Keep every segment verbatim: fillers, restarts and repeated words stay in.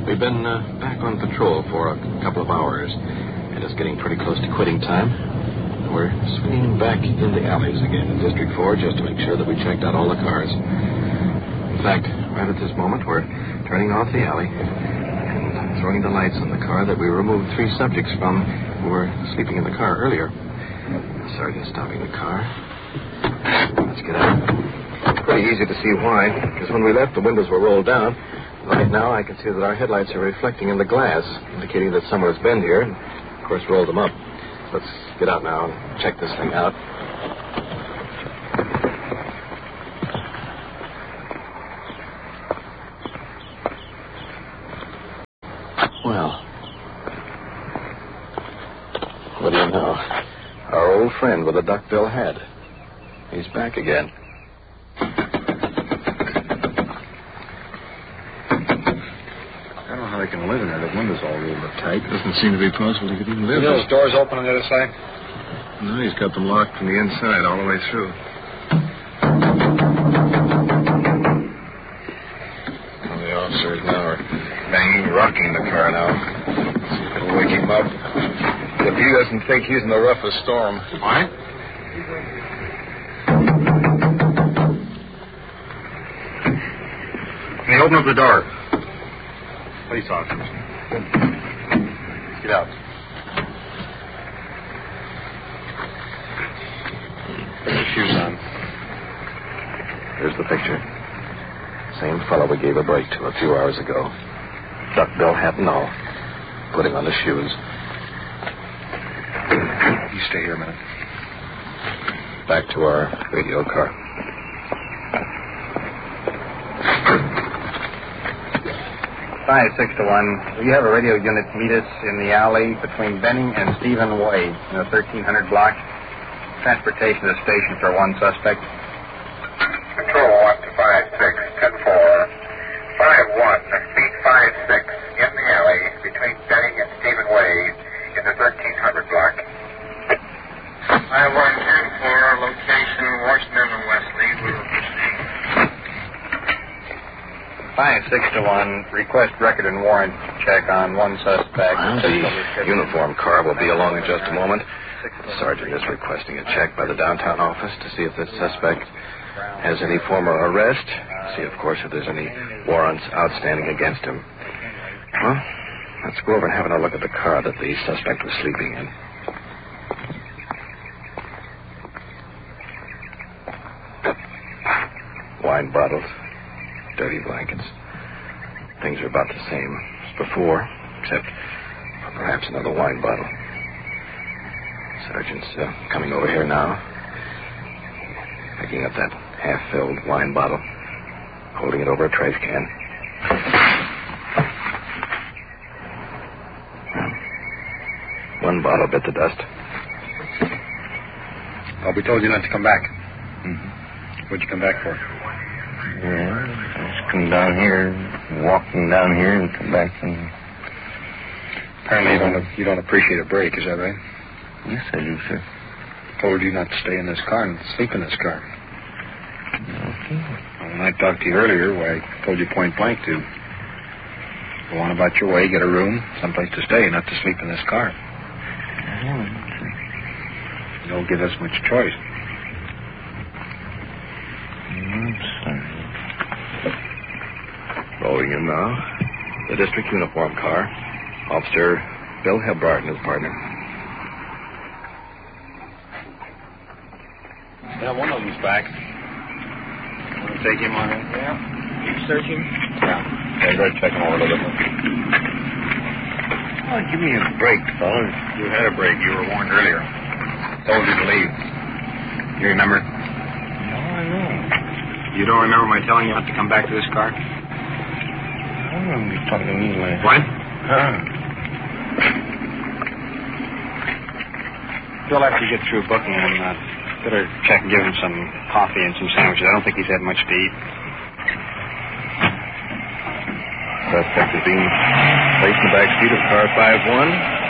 We've been uh, back on patrol for a couple of hours, and it's getting pretty close to quitting time. We're swinging back in the alleys again in District four just to make sure that we checked out all the cars. In fact, right at this moment, we're turning off the alley and throwing the lights on the car that we removed three subjects from who were sleeping in the car earlier. The sergeant's stopping the car. Let's get out. It's pretty easy to see why, because when we left, the windows were rolled down. Right now, I can see that our headlights are reflecting in the glass, indicating that someone has been here and, of course, rolled them up. Let's get out now and check this thing out. Well, what do you know? Our old friend with the duckbill hat. He's back again. I don't know how they can live in there. The windows all rolled up tight. Doesn't seem to be possible he could even live there. Those doors open on the other side? No, he's got them locked from the inside all the way through. Well, the officers now are banging, rocking the car now. See if it'll wake him up. If he doesn't think he's in the roughest storm. What? Can you open up the door? Police officers. Get out. Put your shoes on. Here's the picture. Same fellow we gave a break to a few hours ago. Duckbill hat and all. Putting on the shoes. You stay here a minute. Back to our radio car. Five, six to one. Will you have a radio unit meet us in the alley between Benning and Stephen Way in the thirteen hundred block? Transportation to the station for one suspect. Control one to five six, ten four. Five one, speed five six in the alley between Benning and Stephen Way in the thirteen hundred block. Five one ten four, location Washington and Wesley. We will proceed. Five, six to one. Request record and warrant check on one suspect. Well, the uniform car will be along in just a moment. The sergeant is requesting a check by the downtown office to see if this suspect has any former arrest. See, of course, if there's any warrants outstanding against him. Well, let's go over and have a look at the car that the suspect was sleeping in. Wine bottles. Dirty blankets. Things are about the same as before, except for perhaps another wine bottle. Sergeant's uh, coming over here now, picking up that half-filled wine bottle, holding it over a trash can. One bottle bit the dust. Oh, we told you not to come back. Mm-hmm. What'd you come back for? Yeah, I just come down here, walking down here, and come back and... Apparently you don't you don't appreciate a break, is that right? Yes, I do, sir. Told you not to stay in this car and sleep in this car. Okay. Well, when I talked to you earlier, well, I told you point blank to go on about your way, get a room, someplace to stay, not to sleep in this car. You don't give us much choice. I'm sorry. Rolling in now. The district uniform car. Officer Bill Hebart and his partner. Yeah, one of them's back. Want to take him on it? Yeah. Keep searching? Yeah. Yeah, go ahead, check him over a little bit. Oh, give me a break, fellas. You had a break. You were warned earlier. Told you to leave. You remember? No, I know. You don't remember my telling you not to come back to this car? I don't remember you talking to me last. What? Huh? Bill, after you get through booking him, uh, better check and give him some coffee and some sandwiches. I don't think he's had much to eat. Suspect is being placed in the back seat of car five one.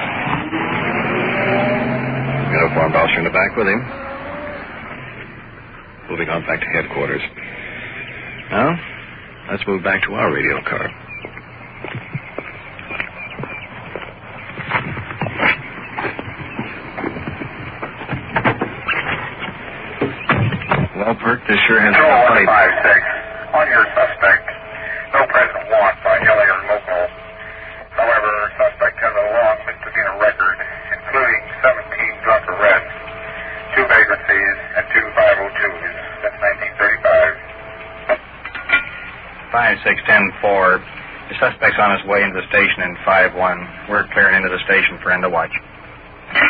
Uniformed officer in the back with him. Moving on back to headquarters. Now, let's move back to our radio car. Well, Perk, this sure has Control been a one fight. five six. On your suspect, no present want by Elliot local. However, suspect has a long misdemeanor record, including seventeen drunk arrests, two vagrancies, and two five oh twos since nineteen thirty-five. five six ten four. The suspect's on his way into the station in five one. We're clearing into the station for end of watch.